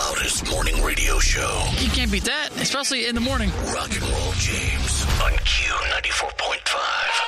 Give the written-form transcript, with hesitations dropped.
loudest morning radio show. You can't beat that, especially in the morning. Rock and Roll James on Q94.5.